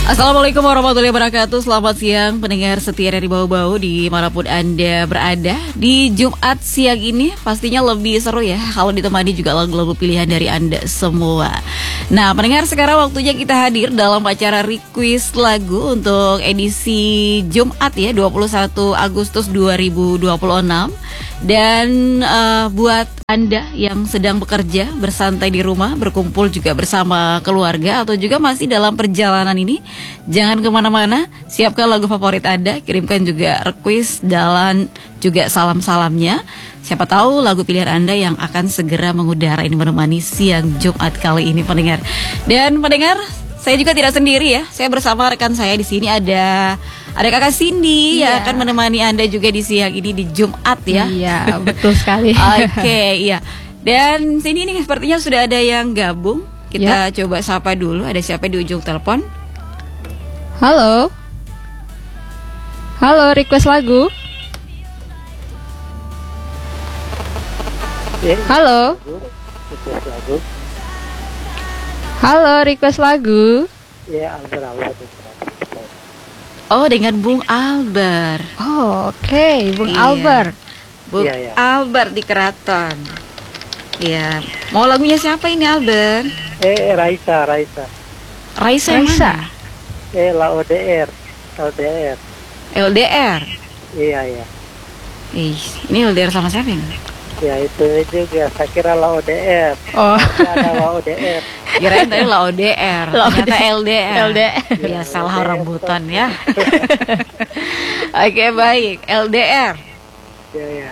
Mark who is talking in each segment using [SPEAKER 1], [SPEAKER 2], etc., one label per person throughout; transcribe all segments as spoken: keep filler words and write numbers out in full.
[SPEAKER 1] Assalamualaikum warahmatullahi wabarakatuh. Selamat siang pendengar setia dari Bau-Bau dimanapun Anda berada. Di Jumat siang ini pastinya lebih seru ya kalau ditemani juga lagu-lagu pilihan dari Anda semua. Nah pendengar, sekarang waktunya kita hadir dalam acara request lagu untuk edisi Jumat ya, dua puluh satu Agustus dua ribu dua puluh enam. Dan uh, buat Anda yang sedang bekerja, bersantai di rumah, berkumpul juga bersama keluarga, atau juga masih dalam perjalanan ini, jangan kemana-mana, siapkan lagu favorit Anda, kirimkan juga request dan juga salam-salamnya. Siapa tahu lagu pilihan Anda yang akan segera mengudara ini menemani siang Jumat kali ini pendengar. Dan pendengar, saya juga tidak sendiri ya, saya bersama rekan saya di sini ada... Ada Kakak Cindy
[SPEAKER 2] iya.
[SPEAKER 1] yang akan menemani Anda juga di siang ini di Jumat ya.
[SPEAKER 2] Iya, betul sekali.
[SPEAKER 1] Oke, okay, iya. Dan sini nih sepertinya sudah ada yang gabung. Kita ya. Coba sapa dulu. Ada siapa di ujung telepon?
[SPEAKER 2] Halo. Halo, request lagu.
[SPEAKER 3] Ya.
[SPEAKER 2] Halo.
[SPEAKER 3] Request lagu.
[SPEAKER 2] Halo, request lagu.
[SPEAKER 3] Ya, Albert.
[SPEAKER 1] Oh, dengan Bung Albert.
[SPEAKER 2] Oh, oke, okay. Bung
[SPEAKER 1] iya.
[SPEAKER 2] Albert.
[SPEAKER 1] Bung iya, iya. Albert di Keraton. Iya. Mau lagunya siapa ini Albert?
[SPEAKER 3] Eh, Raisa, Raisa.
[SPEAKER 1] Raisa,
[SPEAKER 2] Raisa.
[SPEAKER 3] Eh, L O D R. L D R.
[SPEAKER 1] L D R.
[SPEAKER 3] Iya, iya.
[SPEAKER 1] Ih, ini L D R sama siapa ini?
[SPEAKER 3] Ya, itu juga. Saya kira L O D R.
[SPEAKER 2] Oh.
[SPEAKER 3] Ada L O D R.
[SPEAKER 1] Kirain tadi L O D R, ternyata L D R.
[SPEAKER 2] L D R.
[SPEAKER 1] Ya, salah rambutan ya. Oke, baik. L D R.
[SPEAKER 3] Ya, ya.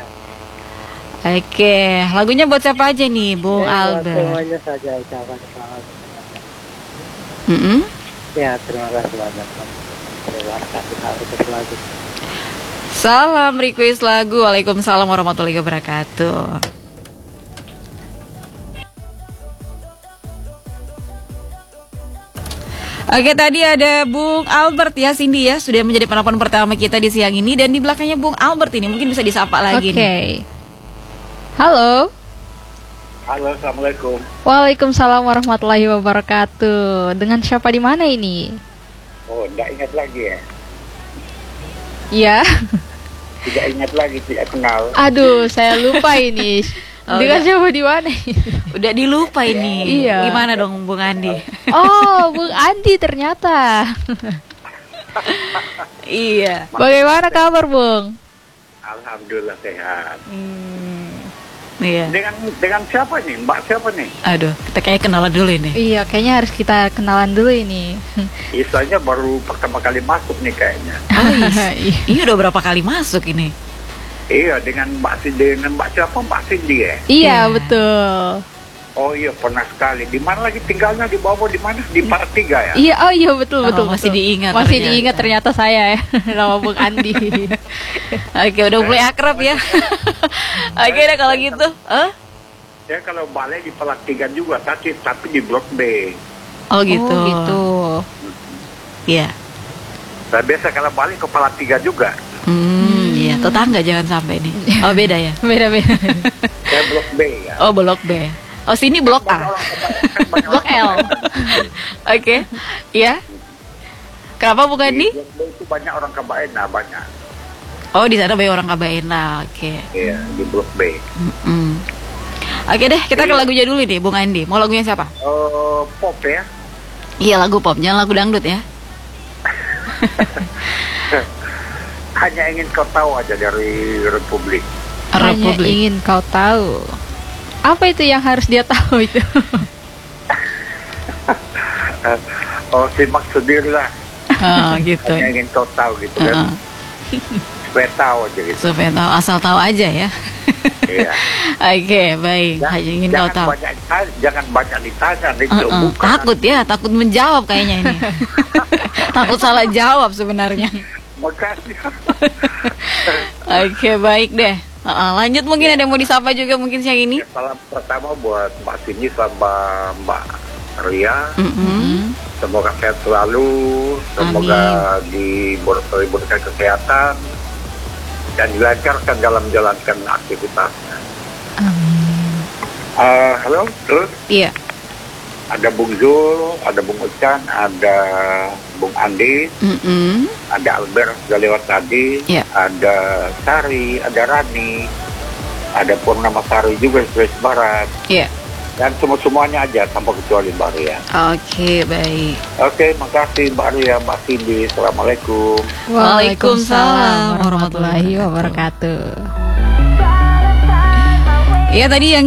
[SPEAKER 1] Oke, lagunya buat siapa aja nih, Bung
[SPEAKER 3] ya,
[SPEAKER 1] Albert?
[SPEAKER 3] Semuanya saja ucapan selamat.
[SPEAKER 1] Mm-hmm.
[SPEAKER 3] Ya, terima kasih banyak. Terima kasih request lagu.
[SPEAKER 1] Salam request lagu. Waalaikumsalam warahmatullahi wabarakatuh. Oke, tadi ada Bung Albert ya, Cindy ya, sudah menjadi penelpon pertama kita di siang ini. Dan di belakangnya Bung Albert ini mungkin bisa disapa lagi.
[SPEAKER 2] Oke. Okay.
[SPEAKER 1] Nih.
[SPEAKER 2] Halo.
[SPEAKER 3] Halo, Assalamualaikum.
[SPEAKER 2] Waalaikumsalam warahmatullahi wabarakatuh. Dengan siapa di mana ini?
[SPEAKER 3] Oh, enggak ingat lagi ya?
[SPEAKER 2] Iya.
[SPEAKER 3] Tidak ingat lagi, tidak kenal.
[SPEAKER 2] Aduh, saya lupa ini.
[SPEAKER 1] Oh,
[SPEAKER 2] dengan
[SPEAKER 1] udah.
[SPEAKER 2] siapa di mana?
[SPEAKER 1] Udah dilupa ini.
[SPEAKER 2] Iya.
[SPEAKER 1] Gimana dong Bung Andi?
[SPEAKER 2] Oh, Bung Andi ternyata.
[SPEAKER 1] Iya.
[SPEAKER 2] Bagaimana kabar, Bung?
[SPEAKER 3] Alhamdulillah sehat.
[SPEAKER 1] Hmm. Iya.
[SPEAKER 3] Dengan dengan siapa nih? Mbak siapa nih?
[SPEAKER 1] Aduh, kita kayak kenalan dulu ini.
[SPEAKER 2] Iya, kayaknya harus kita kenalan dulu ini.
[SPEAKER 3] Isanya baru pertama kali masuk nih kayaknya.
[SPEAKER 1] Oh, iya. Ini udah berapa kali masuk ini?
[SPEAKER 3] Iya, dengan Mbak Cindy, dengan Mbak siapa? Mbak Cindy ya?
[SPEAKER 2] Iya,
[SPEAKER 1] Iya.
[SPEAKER 2] betul.
[SPEAKER 3] Oh iya, pernah sekali. Di mana lagi tinggalnya, di bawah di mana? Di Partiga ya?
[SPEAKER 2] Iya, oh iya betul
[SPEAKER 1] Oh,
[SPEAKER 2] betul.
[SPEAKER 1] masih
[SPEAKER 2] betul.
[SPEAKER 1] diingat
[SPEAKER 2] Masih
[SPEAKER 1] ternyata.
[SPEAKER 2] diingat ternyata saya ya. Nama Bung Andi.
[SPEAKER 1] Oke, udah mulai akrab ya. Oke, deh kalau gitu. Huh?
[SPEAKER 3] Ya kalau balik di Partiga juga, tapi tapi di Blok B.
[SPEAKER 1] Oh gitu.
[SPEAKER 2] Oh, gitu.
[SPEAKER 1] Iya.
[SPEAKER 3] Saya biasa kalau balik ke Partiga juga.
[SPEAKER 1] Hmm, iya, tetangga jangan sampai nih. Oh, beda ya.
[SPEAKER 2] Beda-beda.
[SPEAKER 3] Saya Blok B ya.
[SPEAKER 1] Oh, blok B. Oh, sini blok A. Blok L. Oke. Iya. Kenapa bukan
[SPEAKER 3] Di
[SPEAKER 1] di?
[SPEAKER 3] Blok B itu banyak orang Kabaena, banyak.
[SPEAKER 1] Oh, di sana banyak orang Kabaena. Oke.
[SPEAKER 3] Iya, di Blok B.
[SPEAKER 1] Mm-mm. Oke deh, kita ke lagunya dulu nih, Bung Andi. Mau lagunya siapa?
[SPEAKER 3] Oh, pop ya.
[SPEAKER 1] Iya, lagu pop, jangan lagu dangdut ya.
[SPEAKER 3] Hanya ingin kau tahu aja dari Republik.
[SPEAKER 2] Hanya
[SPEAKER 1] Republik.
[SPEAKER 2] ingin kau tahu. Apa itu yang harus dia tahu itu?
[SPEAKER 3] Oh, simak sendirilah.
[SPEAKER 1] Oh, gitu.
[SPEAKER 3] Hanya ingin kau tahu gitu kan.
[SPEAKER 1] Uh-uh.
[SPEAKER 3] Supaya tahu aja gitu.
[SPEAKER 1] Supaya tahu, asal tahu aja ya.
[SPEAKER 3] Iya.
[SPEAKER 1] Oke, baik.
[SPEAKER 3] Jangan-
[SPEAKER 1] Hanya ingin kau
[SPEAKER 3] jangan
[SPEAKER 1] tahu.
[SPEAKER 3] Banyak, ditanya- jangan banyak ditanya, itu
[SPEAKER 1] Uh-uh.
[SPEAKER 3] bukan.
[SPEAKER 1] Takut ya, takut menjawab kayaknya ini. Takut salah jawab sebenarnya.
[SPEAKER 3] Makasih.
[SPEAKER 1] Oke, baik deh. Uh-uh. Lanjut, mungkin ada yang mau disapa juga mungkin siang ini.
[SPEAKER 3] Salam pertama buat Mbak Cindy sama Mbak Ria.
[SPEAKER 1] Mm-mm.
[SPEAKER 3] Semoga sehat selalu, semoga diberikan kesehatan dan dilancarkan dalam menjalankan aktivitasnya.
[SPEAKER 2] Amin.
[SPEAKER 3] Uh, halo, terus
[SPEAKER 1] Iya.
[SPEAKER 3] ada Bung Zul, ada Bung Ucan, ada Bung Andi,
[SPEAKER 1] Mm-mm.
[SPEAKER 3] ada Albert sudah lewat tadi,
[SPEAKER 1] Ya.
[SPEAKER 3] ada Sari, ada Rani, ada Purnama Sari juga Sulawesi Barat,
[SPEAKER 1] Ya.
[SPEAKER 3] dan semua-semuanya aja tanpa kecuali Mbak Ria.
[SPEAKER 1] Oke, baik.
[SPEAKER 3] Oke, makasih Mbak Ria, Mbak Cindy, Assalamualaikum.
[SPEAKER 1] Waalaikumsalam
[SPEAKER 2] warahmatullahi wabarakatuh.
[SPEAKER 1] Ya, tadi yang